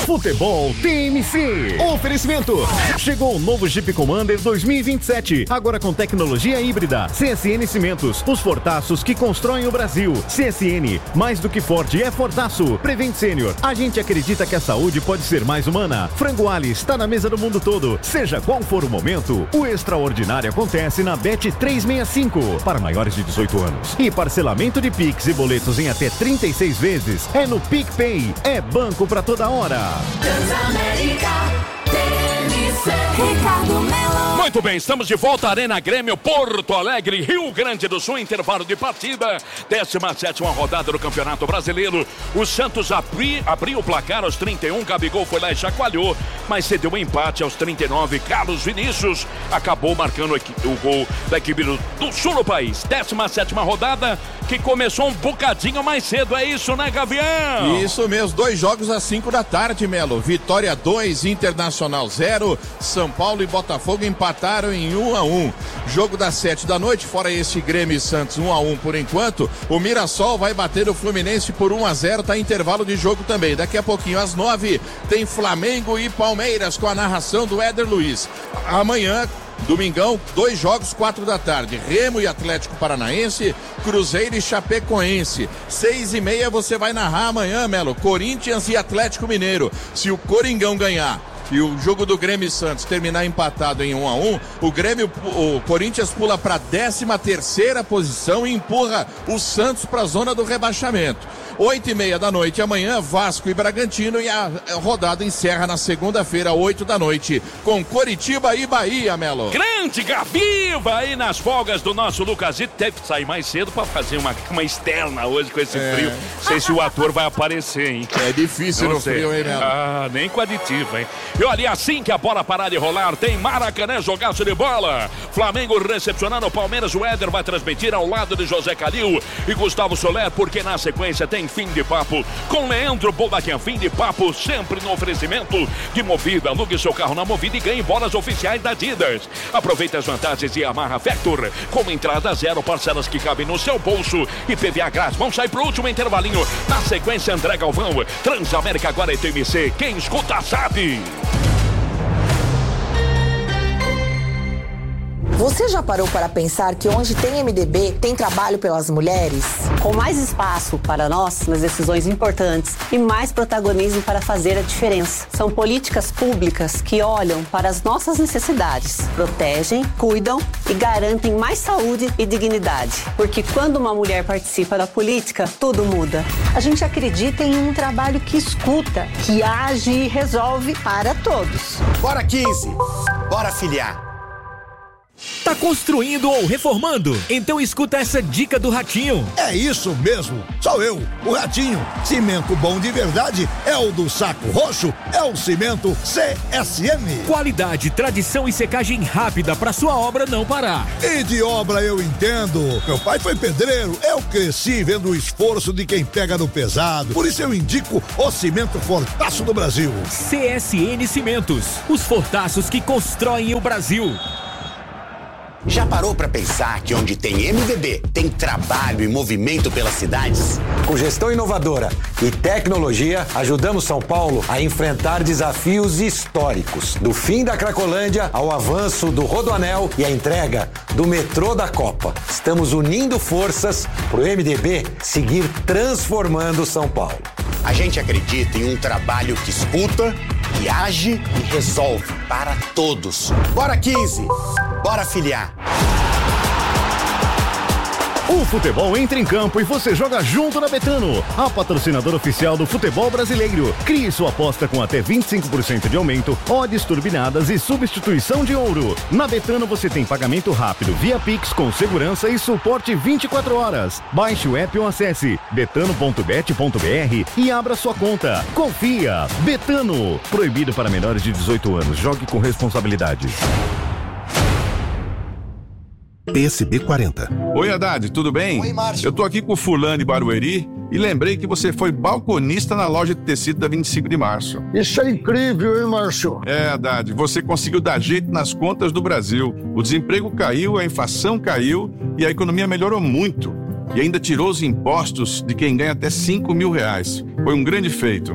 Futebol TMC. Oferecimento. Chegou o novo Jeep Commander 2027. Agora com tecnologia híbrida. CSN Cimentos. Os fortaços que constroem o Brasil. CSN. Mais do que forte é fortaço. Prevent Sênior. A gente acredita que a saúde pode ser mais humana. Frango Ali está na mesa do mundo todo. Seja qual for o momento, o extraordinário acontece na Bet 365. Para maiores de 18 anos. E parcelamento de Pix e boletos em até 36 vezes. É no PicPay. É banco pra toda hora. Transamérica, TMC, Ricardo Melo. Muito bem, estamos de volta à Arena Grêmio, Porto Alegre, Rio Grande do Sul, intervalo de partida, 17ª rodada do Campeonato Brasileiro. O Santos abriu o placar aos 31, Gabigol foi lá e chacoalhou, mas cedeu um empate aos 39. Carlos Vinícius acabou marcando o gol da equipe do sul do país. 17ª rodada, que começou um bocadinho mais cedo, é isso, né, Gavião? Isso mesmo, 2 jogos às 5 da tarde, Melo. Vitória 2, Internacional 0, São Paulo e Botafogo empataram em 1-1. Jogo das 7 da noite, fora esse Grêmio e Santos 1-1 por enquanto, o Mirassol vai bater o Fluminense por 1-0, tá em intervalo de jogo também. Daqui a pouquinho às 9 tem Flamengo e Palmeiras com a narração do Éder Luiz. Amanhã, domingão, 2 jogos, 4 da tarde. Remo e Atlético Paranaense, Cruzeiro e Chapecoense. 6h30 você vai narrar amanhã, Melo. Corinthians e Atlético Mineiro. Se o Coringão ganhar e o jogo do Grêmio e Santos terminar empatado em 1-1, o Corinthians pula para 13ª posição e empurra o Santos para a zona do rebaixamento. 8h30 da noite amanhã, Vasco e Bragantino, e a rodada encerra na segunda-feira, 8 da noite, com Coritiba e Bahia, Melo. Grande Gabiva aí nas folgas do nosso Lucasito. Teve que sair mais cedo para fazer uma externa hoje com esse frio. Não sei se o ator vai aparecer, hein? É difícil no frio, hein, Melo? Ah, nem com aditivo, hein? E olha, assim que a bola parar de rolar, tem Maracanã, jogaço de bola. Flamengo recepcionando o Palmeiras, o Éder vai transmitir ao lado de José Calil e Gustavo Soler, porque na sequência tem Fim de Papo com Leandro Boldaquian. Fim de Papo sempre no oferecimento de Movida. Alugue seu carro na Movida e ganhe bolas oficiais da Adidas. Aproveite as vantagens de Yamaha Vector, com entrada 0, parcelas que cabem no seu bolso e PVA grátis. Vamos sair pro último intervalinho. Na sequência, André Galvão. Transamérica agora é TMC. Quem escuta sabe. Você já parou para pensar que onde tem MDB, tem trabalho pelas mulheres? Com mais espaço para nós nas decisões importantes e mais protagonismo para fazer a diferença. São políticas públicas que olham para as nossas necessidades, protegem, cuidam e garantem mais saúde e dignidade. Porque quando uma mulher participa da política, tudo muda. A gente acredita em um trabalho que escuta, que age e resolve para todos. Bora 15! Bora filiar! Tá construindo ou reformando? Então escuta essa dica do Ratinho. É isso mesmo, sou eu, o Ratinho. Cimento bom de verdade é o do Saco Roxo, é o cimento CSN. Qualidade, tradição e secagem rápida pra sua obra não parar. E de obra eu entendo. Meu pai foi pedreiro, eu cresci vendo o esforço de quem pega no pesado. Por isso eu indico o cimento Fortaço do Brasil. CSN Cimentos, os fortaços que constroem o Brasil. Já parou para pensar que onde tem MDB, tem trabalho e movimento pelas cidades? Com gestão inovadora e tecnologia, ajudamos São Paulo a enfrentar desafios históricos. Do fim da Cracolândia ao avanço do Rodoanel e a entrega do metrô da Copa. Estamos unindo forças para o MDB seguir transformando São Paulo. A gente acredita em um trabalho que escuta, que age e resolve para todos. Bora 15! Bora filiar! O futebol entra em campo e você joga junto na Betano, a patrocinadora oficial do futebol brasileiro. Crie sua aposta com até 25% de aumento, odds turbinadas e substituição de ouro. Na Betano você tem pagamento rápido via Pix com segurança e suporte 24 horas. Baixe o app ou acesse betano.bet.br e abra sua conta. Confia! Betano. Proibido para menores de 18 anos. Jogue com responsabilidade. PSB 40. Oi, Haddad, tudo bem? Oi, Márcio. Eu tô aqui com o fulano de Barueri e lembrei que você foi balconista na loja de tecido da 25 de março. Isso é incrível, hein, Márcio? É, Haddad, você conseguiu dar jeito nas contas do Brasil. O desemprego caiu, a inflação caiu e a economia melhorou muito. E ainda tirou os impostos de quem ganha até R$5.000. Foi um grande feito.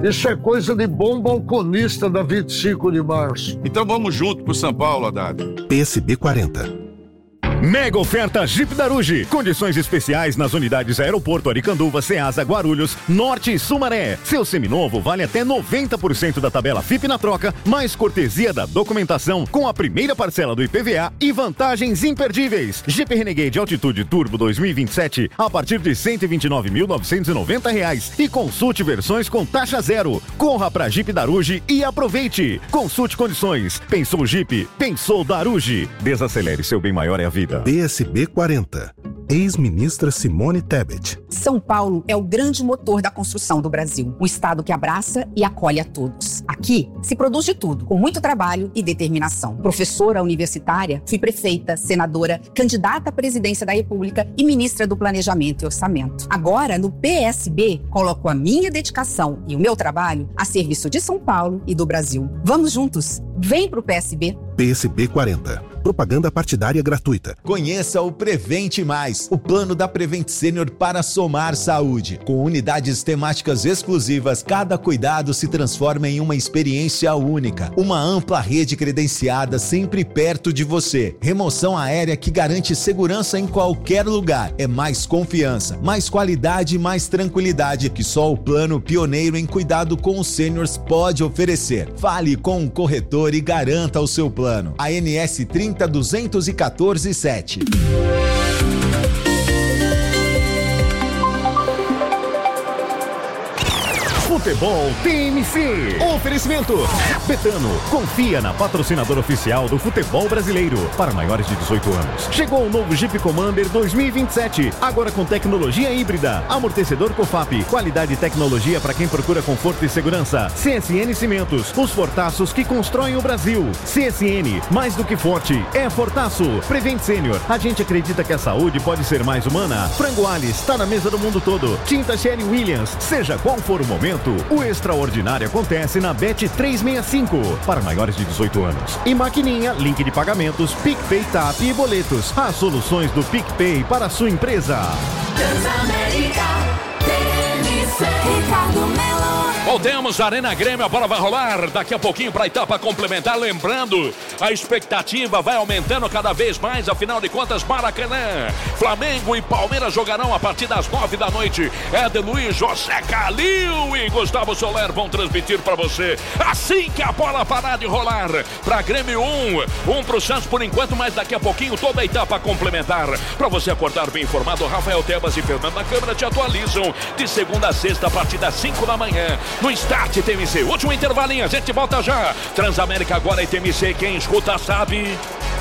Isso é coisa de bom balconista da 25 de março. Então vamos junto pro São Paulo, Haddad. PSB 40. Mega oferta Jeep Daruge. Condições especiais nas unidades Aeroporto, Aricanduva, Ceasa, Guarulhos, Norte e Sumaré. Seu seminovo vale até 90% da tabela FIP na troca, mais cortesia da documentação com a primeira parcela do IPVA e vantagens imperdíveis. Jeep Renegade Altitude Turbo 2027 a partir de R$ 129.990 e consulte versões com taxa zero. Corra pra Jeep Daruge e aproveite. Consulte condições. Pensou Jeep? Pensou Daruge. Desacelere, seu bem maior é a vida. PSB 40. Ex-ministra Simone Tebet. São Paulo é o grande motor da construção do Brasil. Um estado que abraça e acolhe a todos. Aqui se produz de tudo, com muito trabalho e determinação. Professora universitária, fui prefeita, senadora, candidata à presidência da República e ministra do Planejamento e Orçamento. Agora, no PSB, coloco a minha dedicação e o meu trabalho a serviço de São Paulo e do Brasil. Vamos juntos. Vem pro PSB. PSB 40. Propaganda partidária gratuita. Conheça o Prevente Mais, o plano da Prevent Senior para somar saúde. Com unidades temáticas exclusivas, cada cuidado se transforma em uma experiência única. Uma ampla rede credenciada sempre perto de você. Remoção aérea que garante segurança em qualquer lugar. É mais confiança, mais qualidade e mais tranquilidade que só o plano pioneiro em cuidado com os sêniors pode oferecer. Fale com o corretor e garanta o seu plano. ANS 30.214.7. Futebol TMC. Oferecimento Betano. Confia na patrocinadora oficial do futebol brasileiro. Para maiores de 18 anos. Chegou o novo Jeep Commander 2027. Agora com tecnologia híbrida. Amortecedor COFAP. Qualidade e tecnologia para quem procura conforto e segurança. CSN Cimentos. Os fortaços que constroem o Brasil. CSN. Mais do que forte. É fortaço. Prevent Senior. A gente acredita que a saúde pode ser mais humana. Frango Alice. Está na mesa do mundo todo. Tinta Sherry Williams. Seja qual for o momento, o extraordinário acontece na Bet 365 para maiores de 18 anos. E maquininha, link de pagamentos, PicPay, TAP e boletos. As soluções do PicPay para a sua empresa. Transamérica, TNC, Ricardo Melo. Voltemos, Arena Grêmio, a bola vai rolar daqui a pouquinho para a etapa complementar. Lembrando, a expectativa vai aumentando cada vez mais. Afinal de contas, Maracanã, Flamengo e Palmeiras jogarão a partir das 9 da noite. Éder Luiz, José Calil e Gustavo Soler vão transmitir para você. Assim que a bola parar de rolar, para Grêmio 1 para o Santos por enquanto, mas daqui a pouquinho toda a etapa complementar. Para você acordar bem informado, Rafael Tebas e Fernanda Câmara te atualizam de segunda a sexta a partir das 5 da manhã. No Start TMC, último intervalinho, a gente volta já. Transamérica agora e TMC, quem escuta sabe.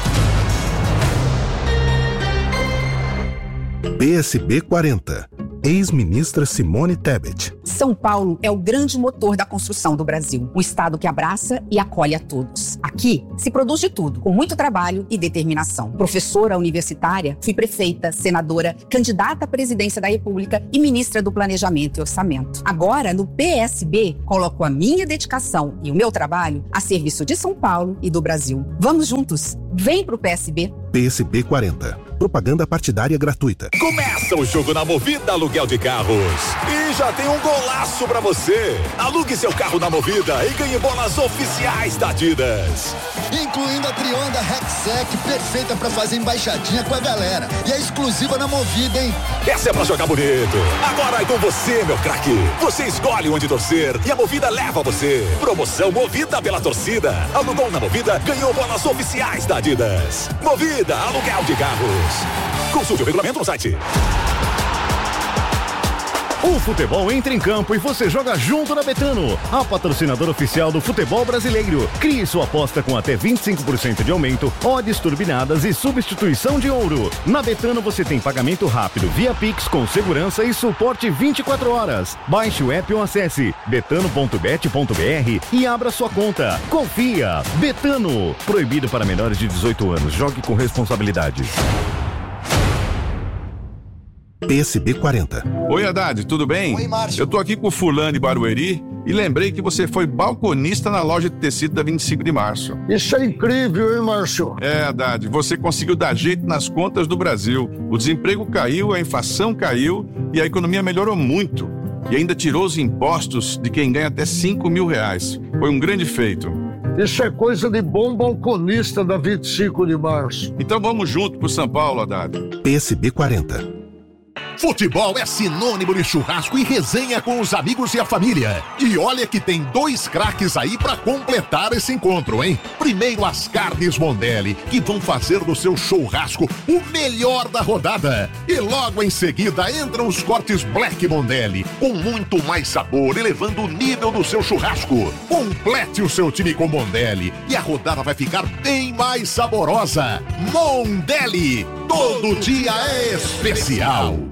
PSB 40. Ex-ministra Simone Tebet. São Paulo é o grande motor da construção do Brasil. Um estado que abraça e acolhe a todos. Aqui se produz de tudo, com muito trabalho e determinação. Professora universitária, fui prefeita, senadora, candidata à presidência da República e ministra do Planejamento e Orçamento. Agora, no PSB, coloco a minha dedicação e o meu trabalho a serviço de São Paulo e do Brasil. Vamos juntos. Vem pro PSB. PSB 40. Propaganda partidária gratuita. Começa o jogo na Movida Aluguel de Carros. E já tem um golaço pra você. Alugue seu carro na Movida e ganhe bolas oficiais da Adidas. Incluindo a Trionda Rexec, perfeita pra fazer embaixadinha com a galera. E é exclusiva na Movida, hein? Essa é pra jogar bonito. Agora é com você, meu craque. Você escolhe onde torcer e a Movida leva você. Promoção Movida pela torcida. Alugou na Movida, ganhou bolas oficiais da Adidas. Movida Aluguel de Carros. Consulte o regulamento no site. O futebol entra em campo e você joga junto na Betano, a patrocinadora oficial do futebol brasileiro. Crie sua aposta com até 25% de aumento, odds turbinadas e substituição de ouro. Na Betano você tem pagamento rápido via Pix com segurança e suporte 24 horas. Baixe o app ou acesse betano.bet.br e abra sua conta. Confia! Betano. Proibido para menores de 18 anos. Jogue com responsabilidade. PSB 40. Oi, Haddad, tudo bem? Oi, Márcio. Eu tô aqui com o fulano de Barueri e lembrei que você foi balconista na loja de tecido da 25 de março. Isso é incrível, hein, Márcio? É, Haddad, você conseguiu dar jeito nas contas do Brasil. O desemprego caiu, a inflação caiu e a economia melhorou muito. e ainda tirou os impostos de quem ganha até R$5.000. Foi um grande feito. Isso é coisa de bom balconista da 25 de março. Então vamos junto pro São Paulo, Haddad. PSB 40. Futebol é sinônimo de churrasco e resenha com os amigos e a família. E olha que tem 2 craques aí pra completar esse encontro, hein? Primeiro as carnes Mondelli, que vão fazer do seu churrasco o melhor da rodada. E logo em seguida entram os cortes Black Mondelli, com muito mais sabor, elevando o nível do seu churrasco. Complete o seu time com Mondelli e a rodada vai ficar bem mais saborosa. Mondelli, todo dia é especial.